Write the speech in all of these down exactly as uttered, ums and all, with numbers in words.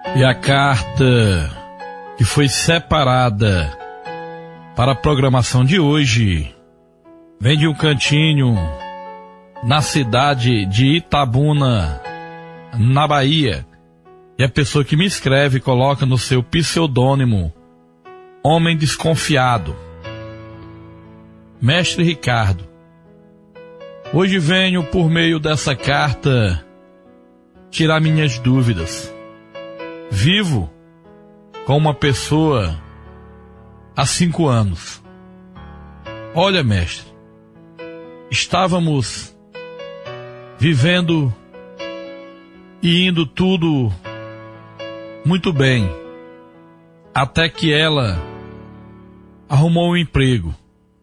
E a carta que foi separada para a programação de hoje vem de um cantinho na cidade de Itabuna, na Bahia. E a pessoa que me escreve coloca no seu pseudônimo Homem Desconfiado. Mestre Ricardo, hoje venho por meio dessa carta tirar minhas dúvidas. Vivo com uma pessoa há cinco anos. Olha, mestre, estávamos vivendo e indo tudo muito bem, até que ela arrumou um emprego.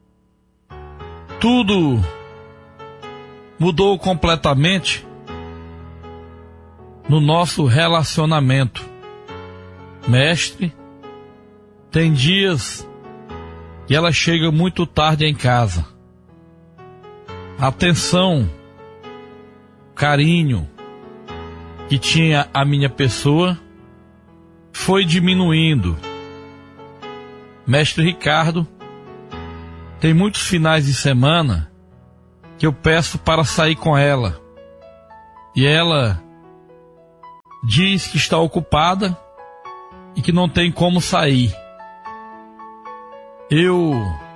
Tudo mudou completamente no nosso relacionamento. Mestre, tem dias que ela chega muito tarde em casa. A atenção, carinho que tinha a minha pessoa foi diminuindo. Mestre Ricardo, tem muitos finais de semana que eu peço para sair com ela e ela diz que está ocupada e que não tem como sair. Eu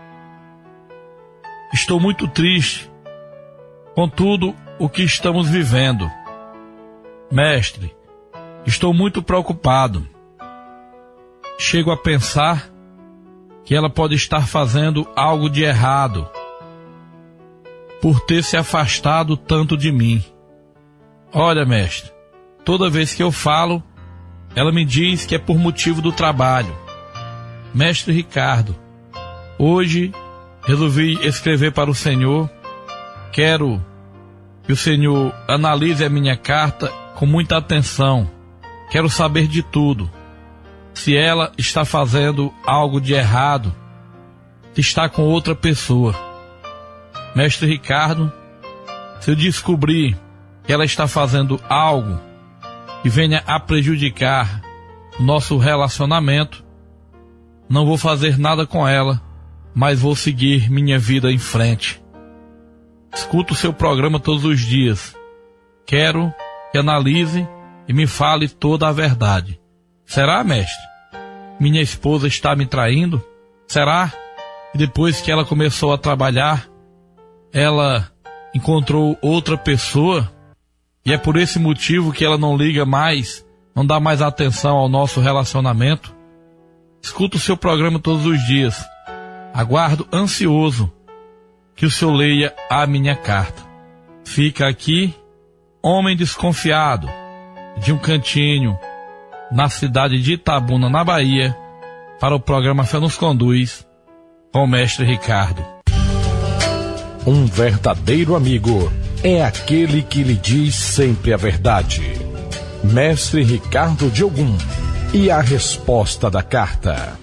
estou muito triste com tudo o que estamos vivendo. Mestre, estou muito preocupado. Chego a pensar que ela pode estar fazendo algo de errado por ter se afastado tanto de mim. Olha, mestre, toda vez que eu falo, ela me diz que é por motivo do trabalho. Mestre Ricardo, hoje resolvi escrever para o Senhor. Quero que o Senhor analise a minha carta com muita atenção. Quero saber de tudo. Se ela está fazendo algo de errado, se está com outra pessoa. Mestre Ricardo, se eu descobrir que ela está fazendo algo que venha a prejudicar o nosso relacionamento, não vou fazer nada com ela, mas vou seguir minha vida em frente. Escuto o seu programa todos os dias. Quero que analise e me fale toda a verdade. Será, mestre? Minha esposa está me traindo? Será que depois que ela começou a trabalhar, ela encontrou outra pessoa? E é por esse motivo que ela não liga mais, não dá mais atenção ao nosso relacionamento? Escuto o seu programa todos os dias. Aguardo ansioso que o senhor leia a minha carta. Fica aqui, Homem Desconfiado, de um cantinho na cidade de Itabuna, na Bahia, para o programa Fé nos Conduz, com o mestre Ricardo. Um verdadeiro amigo é aquele que lhe diz sempre a verdade. Mestre Ricardo de Ogum e a resposta da carta.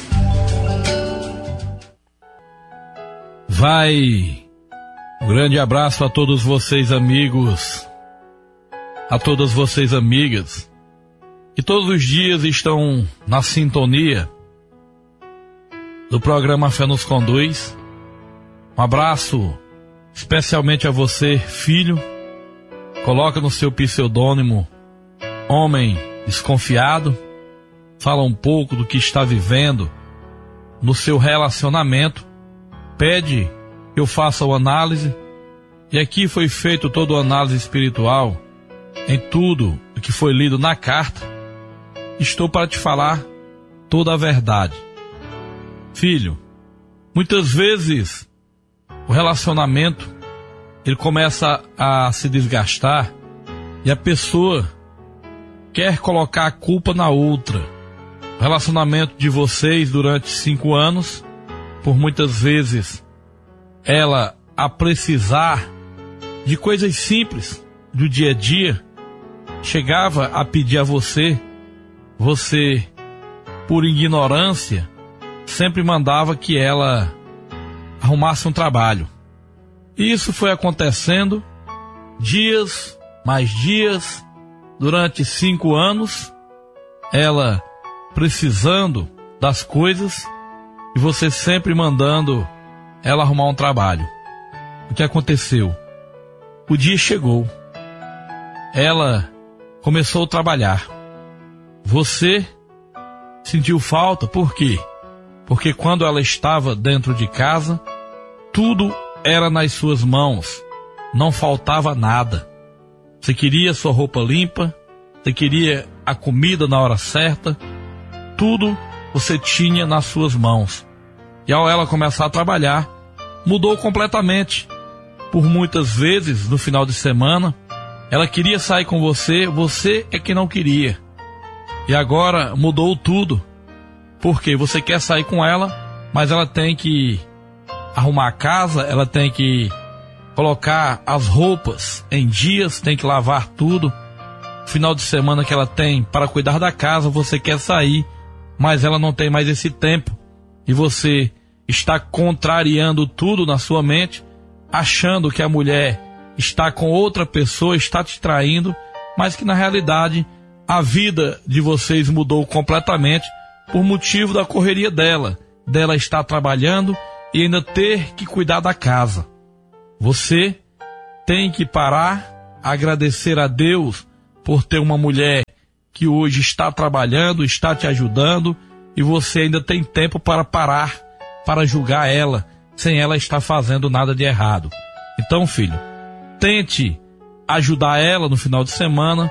Vai um grande abraço a todos vocês, amigos, a todas vocês, amigas, que todos os dias estão na sintonia do programa Fé nos Conduz. Um abraço especialmente a você, filho. Coloca no seu pseudônimo Homem Desconfiado. Fala um pouco do que está vivendo no seu relacionamento. Pede que eu faça uma análise. E aqui foi feito toda a análise espiritual em tudo o que foi lido na carta. Estou para te falar toda a verdade. Filho, muitas vezes o relacionamento ele começa a se desgastar e a pessoa quer colocar a culpa na outra. O relacionamento de vocês durante cinco anos, por muitas vezes ela a precisar de coisas simples do dia a dia, chegava a pedir a você, você, por ignorância, sempre mandava que ela arrumasse um trabalho. E isso foi acontecendo dias, mais dias, durante cinco anos, ela precisando das coisas e você sempre mandando ela arrumar um trabalho. O que aconteceu? O dia chegou. Ela começou a trabalhar. Você sentiu falta, por quê? Porque quando ela estava dentro de casa, tudo era nas suas mãos, não faltava nada. Você queria sua roupa limpa, você queria a comida na hora certa, tudo você tinha nas suas mãos. E ao ela começar a trabalhar, mudou completamente. Por muitas vezes, no final de semana, ela queria sair com você, você é que não queria. E agora mudou tudo. Porque você quer sair com ela, mas ela tem que arrumar a casa, ela tem que colocar as roupas em dias, tem que lavar tudo. Final de semana que ela tem para cuidar da casa, você quer sair, mas ela não tem mais esse tempo. E você está contrariando tudo na sua mente, achando que a mulher está com outra pessoa, está te traindo, mas que na realidade a vida de vocês mudou completamente por motivo da correria dela, dela estar trabalhando e ainda ter que cuidar da casa. Você tem que parar, agradecer a Deus por ter uma mulher que hoje está trabalhando, está te ajudando, e você ainda tem tempo para parar, para julgar ela, sem ela estar fazendo nada de errado. Então, filho, tente ajudar ela no final de semana,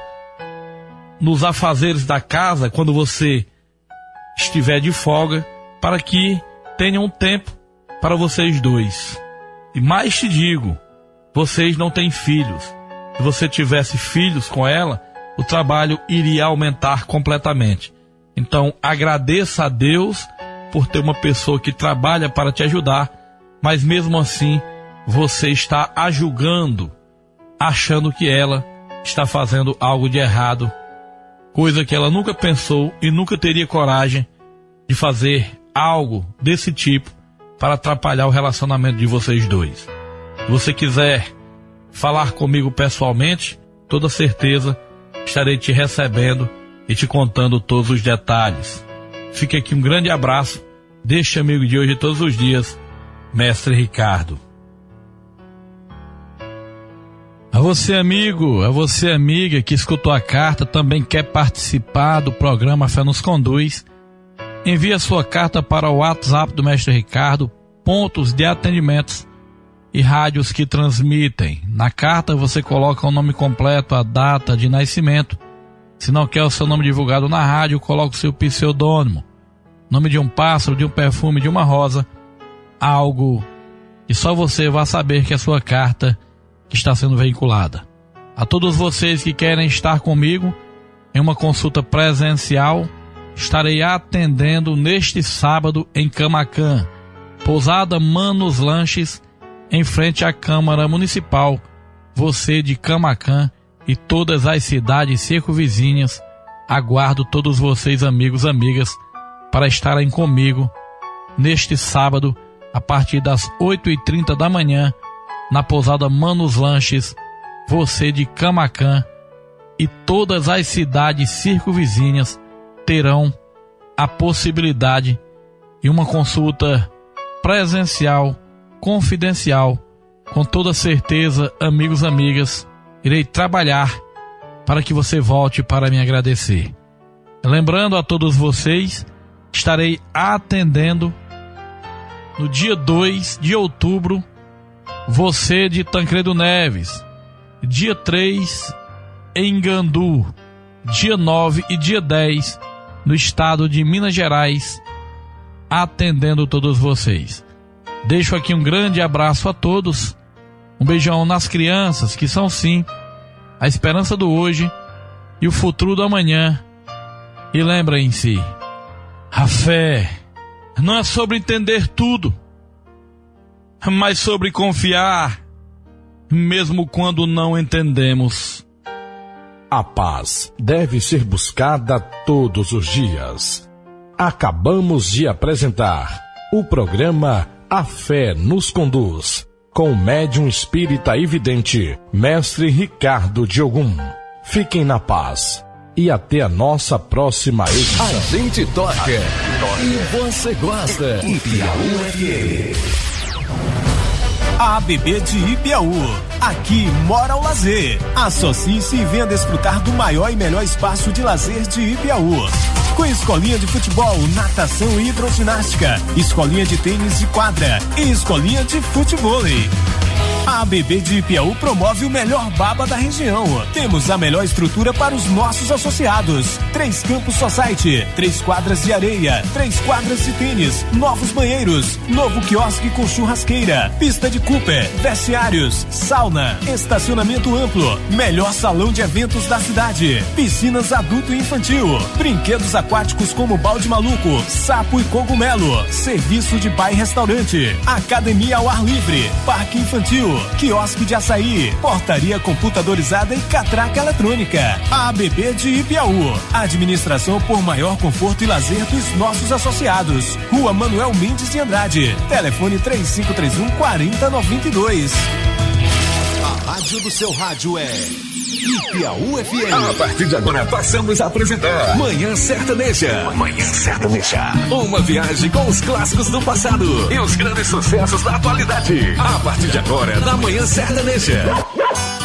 nos afazeres da casa, quando você estiver de folga, para que tenha um tempo para vocês dois. E mais te digo, vocês não têm filhos. Se você tivesse filhos com ela, o trabalho iria aumentar completamente. Então, agradeça a Deus por ter uma pessoa que trabalha para te ajudar, mas mesmo assim, você está a julgando, achando que ela está fazendo algo de errado, coisa que ela nunca pensou e nunca teria coragem de fazer algo desse tipo para atrapalhar o relacionamento de vocês dois. Se você quiser falar comigo pessoalmente, toda certeza estarei te recebendo e te contando todos os detalhes. Fica aqui um grande abraço deste amigo de hoje todos os dias, Mestre Ricardo. A você, amigo, a você, amiga que escutou a carta, também quer participar do programa Fé nos Conduz, envie a sua carta para o WhatsApp do Mestre Ricardo, pontos de atendimentos e rádios que transmitem. Na carta você coloca o nome completo, a data de nascimento. Se não quer o seu nome divulgado na rádio, coloca o seu pseudônimo, nome de um pássaro, de um perfume, de uma rosa, algo que só você vai saber que é a sua carta que está sendo veiculada. A todos vocês que querem estar comigo em uma consulta presencial, estarei atendendo neste sábado em Camaquã, Pousada Manos Lanches, em frente à Câmara Municipal. Você de Camaquã e todas as cidades circunvizinhas, aguardo todos vocês, amigos, amigas, para estarem comigo neste sábado, a partir das oito e trinta da manhã, na Pousada Manos Lanches. Você de Camaquã e todas as cidades circunvizinhas terão a possibilidade de uma consulta presencial, confidencial. Com toda certeza, amigos, amigas, irei trabalhar para que você volte para me agradecer. Lembrando a todos vocês, estarei atendendo no dia dois de outubro, você de Tancredo Neves, dia três em Gandu, dia nove e dia dez no estado de Minas Gerais, atendendo todos vocês. Deixo aqui um grande abraço a todos, um beijão nas crianças, que são sim a esperança do hoje e o futuro do amanhã. E lembrem-se, a fé não é sobre entender tudo, mas sobre confiar, mesmo quando não entendemos. A paz deve ser buscada todos os dias. Acabamos de apresentar o programa A Fé nos Conduz, com o médium espírita e vidente, Mestre Ricardo de Ogum. Fiquem na paz. e até a nossa próxima edição. A gente toca e você gosta. Ipiaú F M. A ABB de Ipiaú. Aqui mora o lazer. Associe-se e venha desfrutar do maior e melhor espaço de lazer de Ipiaú. Com escolinha de futebol, natação e hidroginástica, escolinha de tênis de quadra e escolinha de futevôlei. A ABB de Ipiaú promove o melhor baba da região. Temos a melhor estrutura para os nossos associados. Três campos society, três quadras de areia, três quadras de tênis, novos banheiros, novo quiosque com churrasqueira, pista de Cooper, vestiários, sauna, estacionamento amplo, melhor salão de eventos da cidade, piscinas adulto e infantil, brinquedos aquáticos como balde maluco, sapo e cogumelo, serviço de bar e restaurante, academia ao ar livre, parque infantil, quiosque de açaí, portaria computadorizada e catraca eletrônica. A ABB de Ipiaú. Administração por maior conforto e lazer dos nossos associados. Rua Manuel Mendes de Andrade. Telefone três cinco três um, quatro zero nove dois. A rádio do seu rádio é Ipiaú F M. A partir de agora passamos a apresentar Manhã Sertaneja. Manhã Sertaneja. Uma viagem com os clássicos do passado e os grandes sucessos da atualidade. A partir de agora, na Manhã Sertaneja.